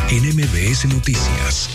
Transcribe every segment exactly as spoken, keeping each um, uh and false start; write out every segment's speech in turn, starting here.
en M B S Noticias.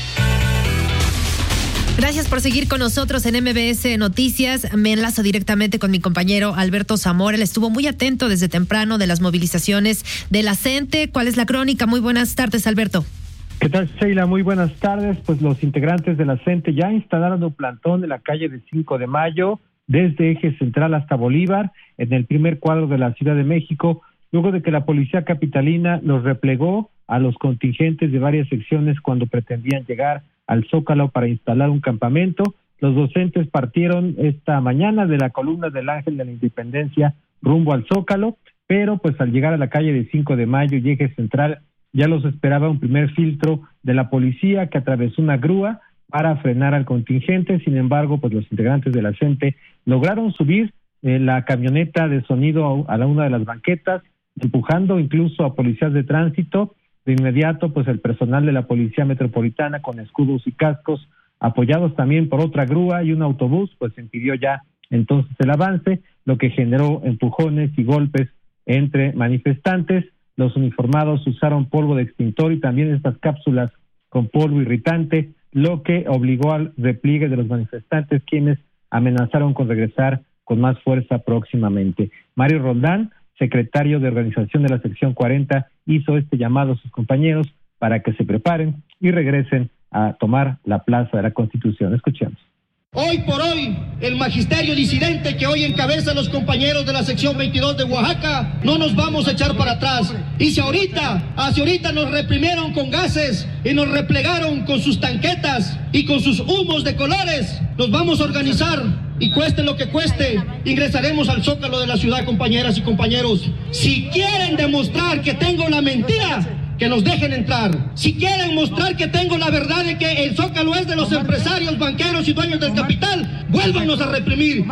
Gracias por seguir con nosotros en M B S Noticias. Me enlazo directamente con mi compañero Alberto Zamora. Él estuvo muy atento desde temprano de las movilizaciones de la CENTE. ¿Cuál es la crónica? Muy buenas tardes, Alberto. ¿Qué tal, Sheila? Muy buenas tardes. Pues los integrantes de la CENTE ya instalaron un plantón en la calle de cinco de mayo, desde Eje Central hasta Bolívar, en el primer cuadro de la Ciudad de México, luego de que la policía capitalina los replegó a los contingentes de varias secciones cuando pretendían llegar al Zócalo para instalar un campamento. Los docentes partieron esta mañana de la columna del Ángel de la Independencia rumbo al Zócalo, pero pues al llegar a la calle de cinco de mayo y Eje Central ya los esperaba un primer filtro de la policía que atravesó una grúa para frenar al contingente. Sin embargo, pues los integrantes de la CENTE lograron subir eh, la camioneta de sonido a, a una de las banquetas, empujando incluso a policías de tránsito. De inmediato, pues el personal de la Policía Metropolitana con escudos y cascos, apoyados también por otra grúa y un autobús, pues impidió ya entonces el avance, lo que generó empujones y golpes entre manifestantes. Los uniformados usaron polvo de extintor y también estas cápsulas con polvo irritante, lo que obligó al repliegue de los manifestantes, quienes amenazaron con regresar con más fuerza próximamente. Mario Roldán, secretario de organización de la sección cuarenta, hizo este llamado a sus compañeros para que se preparen y regresen a tomar la Plaza de la Constitución. Escuchemos. Hoy por hoy, el magisterio disidente que hoy encabeza los compañeros de la sección veintidós de Oaxaca, no nos vamos a echar para atrás. Y si ahorita, hacia ahorita nos reprimieron con gases y nos replegaron con sus tanquetas y con sus humos de colores, nos vamos a organizar y cueste lo que cueste, ingresaremos al Zócalo de la ciudad, compañeras y compañeros. Si quieren demostrar que tengo la mentira, que nos dejen entrar. Si quieren mostrar que tengo la verdad de que el Zócalo es de los empresarios, banqueros y dueños del capital, vuélvanos a reprimir.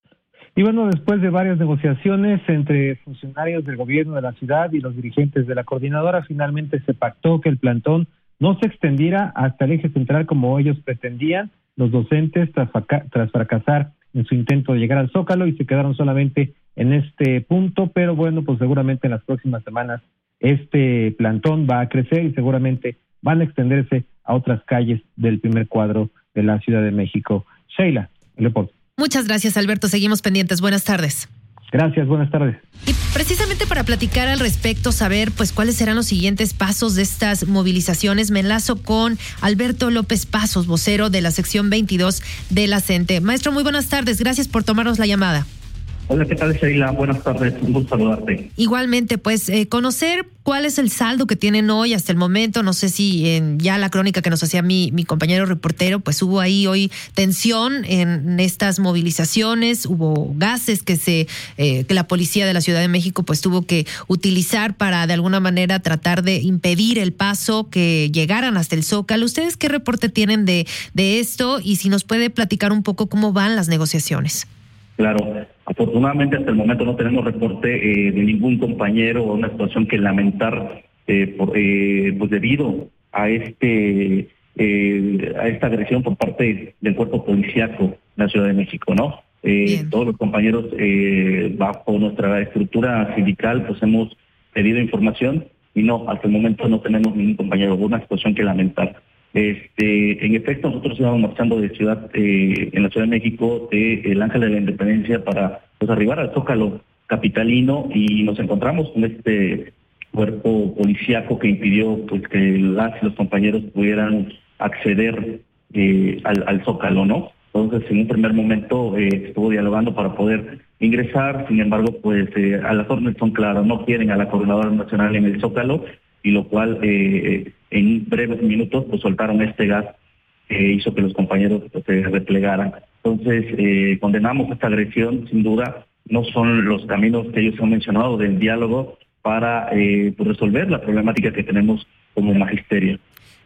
Y bueno, después de varias negociaciones entre funcionarios del gobierno de la ciudad y los dirigentes de la coordinadora, finalmente se pactó que el plantón no se extendiera hasta el Eje Central como ellos pretendían, los docentes, tras, tras fracasar en su intento de llegar al Zócalo, y se quedaron solamente en este punto. Pero bueno, pues seguramente en las próximas semanas este plantón va a crecer y seguramente van a extenderse a otras calles del primer cuadro de la Ciudad de México. Sheila, el reporte. Muchas gracias, Alberto. Seguimos pendientes. Buenas tardes. Gracias, buenas tardes. Y precisamente para platicar al respecto, saber pues cuáles serán los siguientes pasos de estas movilizaciones, me enlazo con Alberto López Pasos, vocero de la sección veintidós de la CENTE. Maestro, muy buenas tardes. Gracias por tomarnos la llamada. Hola, ¿qué tal, Sheila? Buenas tardes, un gusto saludarte. Igualmente, pues eh, conocer cuál es el saldo que tienen hoy hasta el momento. No sé si en ya la crónica que nos hacía mi, mi compañero reportero, pues hubo ahí hoy tensión en estas movilizaciones, hubo gases que se eh, que la policía de la Ciudad de México pues tuvo que utilizar para de alguna manera tratar de impedir el paso, que llegaran hasta el Zócalo. ¿Ustedes qué reporte tienen de, de esto? Y si nos puede platicar un poco cómo van las negociaciones. Claro, afortunadamente hasta el momento no tenemos reporte eh, de ningún compañero o una situación que lamentar eh, por, eh, pues debido a este eh, a esta agresión por parte del cuerpo policíaco de la Ciudad de México, ¿no? Eh, todos los compañeros eh, bajo nuestra estructura sindical pues hemos pedido información y no, hasta el momento no tenemos ningún compañero o una situación que lamentar. Este, en efecto, nosotros íbamos marchando de ciudad, eh, en la Ciudad de México, de el Ángel de la Independencia para pues arribar al Zócalo capitalino, y nos encontramos con este cuerpo policíaco que impidió pues que las y los compañeros pudieran acceder eh, al, al Zócalo, ¿no? Entonces, en un primer momento eh, estuvo dialogando para poder ingresar. Sin embargo, pues eh, a las órdenes son claras, no quieren a la Coordinadora Nacional en el Zócalo, y lo cual eh, en breves minutos pues soltaron este gas que hizo que los compañeros pues, se replegaran. Entonces eh, condenamos esta agresión, sin duda. No son los caminos que ellos han mencionado del diálogo para eh, pues, resolver la problemática que tenemos como magisterio.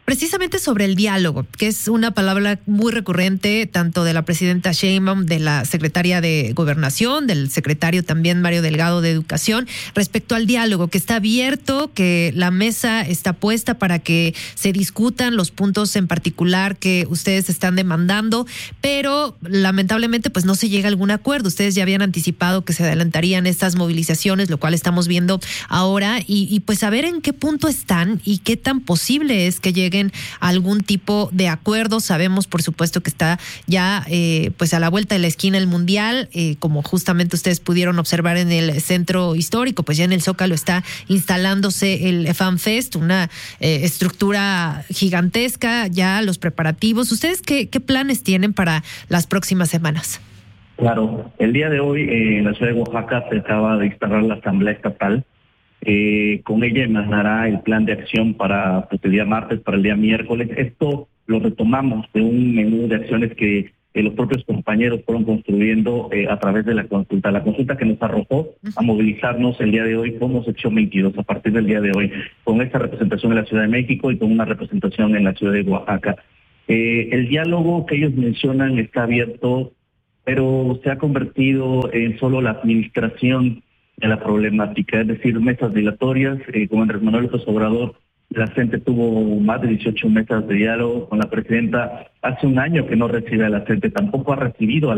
precisamente sobre el diálogo, que es una palabra muy recurrente tanto de la presidenta Sheinbaum, de la secretaria de Gobernación, del secretario también Mario Delgado de Educación, respecto al diálogo, que está abierto, que la mesa está puesta para que se discutan los puntos en particular que ustedes están demandando, pero lamentablemente pues no se llega a algún acuerdo. Ustedes ya habían anticipado que se adelantarían estas movilizaciones, lo cual estamos viendo ahora, y, y pues saber en qué punto están y qué tan posible es que lleguen a algún tipo de acuerdo. Sabemos, por supuesto, que está ya eh, pues a la vuelta de la esquina el Mundial, eh, como justamente ustedes pudieron observar en el centro histórico, pues ya en el Zócalo está instalándose el FanFest, una eh, estructura gigantesca, ya los preparativos. ¿Ustedes qué, qué planes tienen para las próximas semanas? Claro, el día de hoy eh, en la ciudad de Oaxaca se acaba de instalar la Asamblea Estatal. Eh, con ella emanará el plan de acción para pues, el día martes, para el día miércoles. Esto lo retomamos de un menú de acciones que eh, los propios compañeros fueron construyendo eh, a través de la consulta. La consulta que nos arrojó a movilizarnos el día de hoy como sección veintidós, a partir del día de hoy, con esta representación en la Ciudad de México y con una representación en la ciudad de Oaxaca. Eh, el diálogo que ellos mencionan está abierto, pero se ha convertido en solo la administración de la problemática, es decir, mesas dilatorias. Eh, con Andrés Manuel López Obrador, la gente tuvo más de dieciocho mesas de diálogo con la presidenta. Hace un año que no recibe a la gente, tampoco ha recibido a